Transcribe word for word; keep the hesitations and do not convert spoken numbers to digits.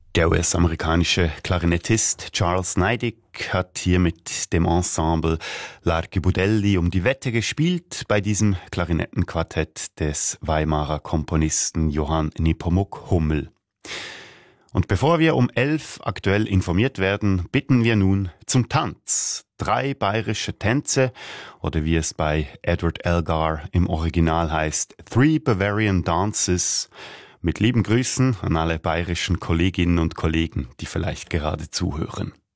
Der U S-amerikanische Klarinettist Charles Neidig hat hier mit dem Ensemble L'Archibudelli um die Wette gespielt bei diesem Klarinettenquartett des Weimarer Komponisten Johann Nepomuk Hummel. Und bevor wir um elf aktuell informiert werden, bitten wir nun zum Tanz. Drei bayerische Tänze, oder wie es bei Edward Elgar im Original heißt, Three Bavarian Dances. Mit lieben Grüßen an alle bayerischen Kolleginnen und Kollegen, die vielleicht gerade zuhören.